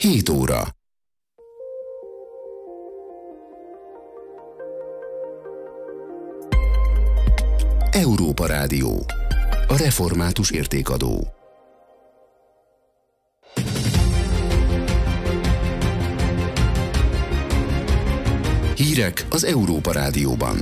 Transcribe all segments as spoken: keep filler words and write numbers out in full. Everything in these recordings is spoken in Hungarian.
Két óra. Európa Rádió. A református értékadó. Hírek az Európa Rádióban.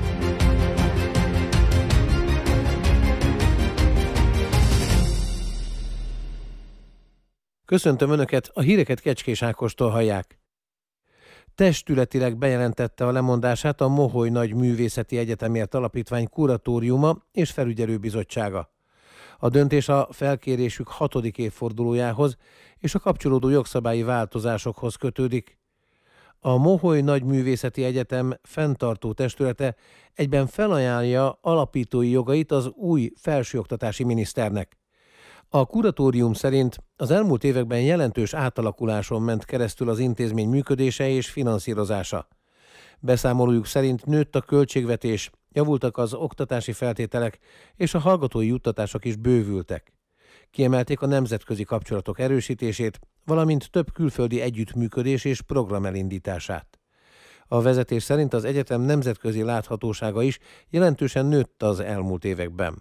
Köszöntöm Önöket, a híreket Kecskés Ákostól hallják. Testületileg bejelentette a lemondását a Moholy Nagy Művészeti Egyetemért Alapítvány kuratóriuma és felügyelőbizottsága. A döntés a felkérésük hatodik évfordulójához és a kapcsolódó jogszabályi változásokhoz kötődik. A Moholy Nagy Művészeti Egyetem fenntartó testülete egyben felajánlja alapítói jogait az új felsőoktatási miniszternek. A kuratórium szerint az elmúlt években jelentős átalakuláson ment keresztül az intézmény működése és finanszírozása. Beszámolójuk szerint nőtt a költségvetés, javultak az oktatási feltételek, és a hallgatói juttatások is bővültek. Kiemelték a nemzetközi kapcsolatok erősítését, valamint több külföldi együttműködés és program elindítását. A vezetés szerint az egyetem nemzetközi láthatósága is jelentősen nőtt az elmúlt években.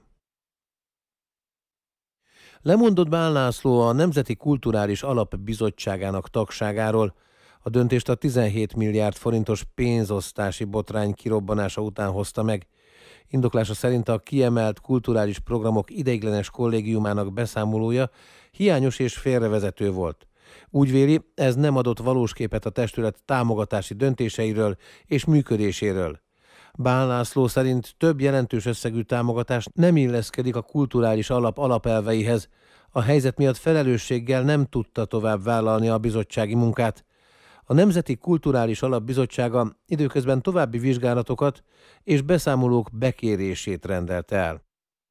Lemondott Bál László a Nemzeti Kulturális Alap Bizottságának tagságáról. A döntést a tizenhét milliárd forintos pénzosztási botrány kirobbanása után hozta meg. Indoklása szerint a kiemelt kulturális programok ideiglenes kollégiumának beszámolója hiányos és félrevezető volt. Úgy véli, ez nem adott valós képet a testület támogatási döntéseiről és működéséről. Bál László szerint több jelentős összegű támogatás nem illeszkedik a kulturális alap alapelveihez. A helyzet miatt felelősséggel nem tudta tovább vállalni a bizottsági munkát. A Nemzeti Kulturális Alap Bizottsága időközben további vizsgálatokat és beszámolók bekérését rendelte el.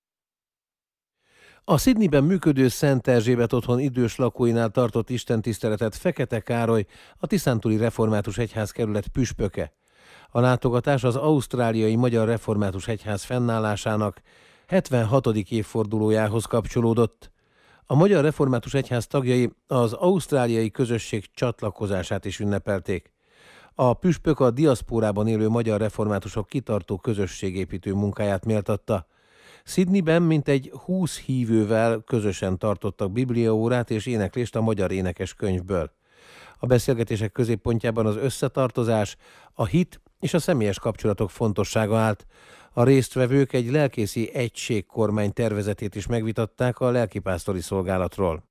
A Sydneyben működő Szent Erzsébet otthon idős lakóinál tartott istentiszteletet Fekete Károly, a Tiszántúli Református Egyház kerület püspöke. A látogatás az ausztráliai Magyar Református Egyház fennállásának hetvenhatodik évfordulójához kapcsolódott. A Magyar Református Egyház tagjai az ausztráliai közösség csatlakozását is ünnepelték. A püspök a diaszpórában élő magyar reformátusok kitartó közösségépítő munkáját méltatta. Sydneyben mintegy húsz hívővel közösen tartottak bibliaórát és éneklést a magyar énekes könyvből. A beszélgetések középpontjában az összetartozás, a hit és a személyes kapcsolatok fontossága állt. A résztvevők egy lelkészi egységkormány tervezetét is megvitatták a lelkipásztori szolgálatról.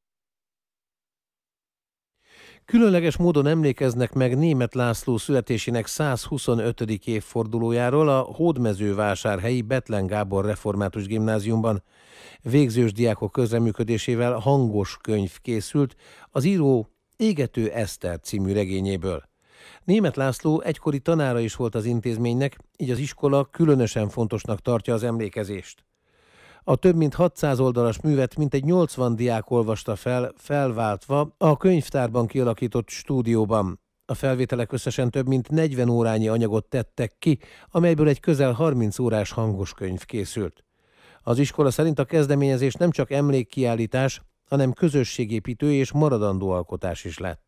Különleges módon emlékeznek meg Németh László születésének százhuszonötödik évfordulójáról a hódmezővásárhelyi Bethlen Gábor Református Gimnáziumban. Végzős diákok közreműködésével hangos könyv készült az író Égető Eszter című regényéből. Németh László egykori tanára is volt az intézménynek, így az iskola különösen fontosnak tartja az emlékezést. A több mint hatszáz oldalas művet mintegy nyolcvan diák olvasta fel, felváltva a könyvtárban kialakított stúdióban. A felvételek összesen több mint negyven órányi anyagot tettek ki, amelyből egy közel harminc órás hangos könyv készült. Az iskola szerint a kezdeményezés nem csak emlékkiállítás, hanem közösségépítő és maradandó alkotás is lett.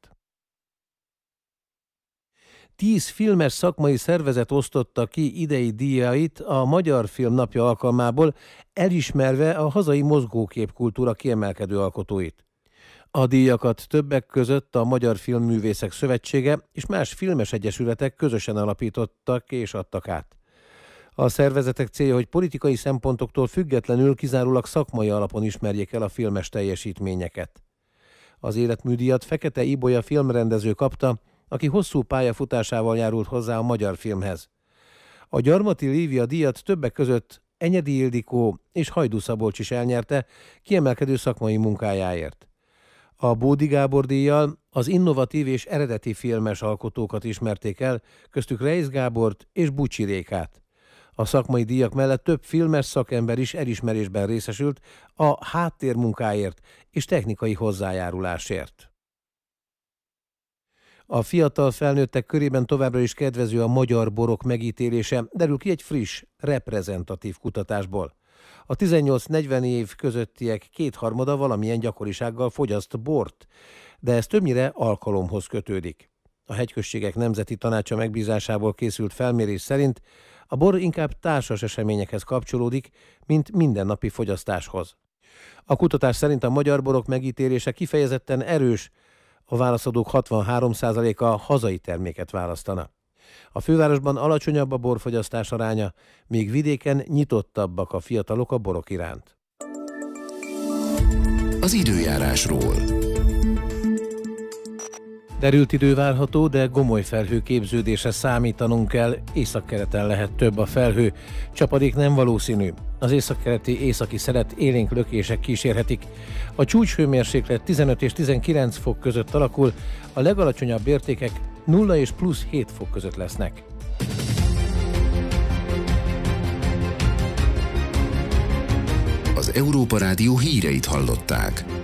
Tíz filmes szakmai szervezet osztotta ki idei díjait a Magyar Film Napja alkalmából, elismerve a hazai mozgóképkultúra kiemelkedő alkotóit. A díjakat többek között a Magyar Filmművészek Szövetsége és más filmes egyesületek közösen alapítottak és adtak át. A szervezetek célja, hogy politikai szempontoktól függetlenül kizárólag szakmai alapon ismerjék el a filmes teljesítményeket. Az életműdíjat Fekete Ibolya filmrendező kapta, aki hosszú pályafutásával járult hozzá a magyar filmhez. A Gyarmati Lívia díjat többek között Enyedi Ildikó és Hajdú Szabolcs is elnyerte kiemelkedő szakmai munkájáért. A Bódi Gábor díjjal az innovatív és eredeti filmes alkotókat ismerték el, köztük Reisz Gábort és Bucsi Rékát. A szakmai díjak mellett több filmes szakember is elismerésben részesült a háttérmunkáért és technikai hozzájárulásért. A fiatal felnőttek körében továbbra is kedvező a magyar borok megítélése, derül ki egy friss, reprezentatív kutatásból. A tizennyolc-negyven év közöttiek kétharmada valamilyen gyakorisággal fogyaszt bort, de ez többnyire alkalomhoz kötődik. A Hegyközségek Nemzeti Tanácsa megbízásából készült felmérés szerint a bor inkább társas eseményekhez kapcsolódik, mint mindennapi fogyasztáshoz. A kutatás szerint a magyar borok megítélése kifejezetten erős, a válaszadók hatvanhárom százaléka hazai terméket választana. A fővárosban alacsonyabb a borfogyasztás aránya, míg vidéken nyitottabbak a fiatalok a borok iránt. Az időjárásról. Derült idő várható, de gomoly felhőképződésre számítanunk kell, északkeleten lehet több a felhő, csapadék nem valószínű. Az északkeleti északi szelet élénk lökések kísérhetik. A csúcshőmérséklet tizenöt és tizenkilenc fok között alakul, a legalacsonyabb értékek nulla és plusz hét fok között lesznek. Az Európa Rádió híreit hallották.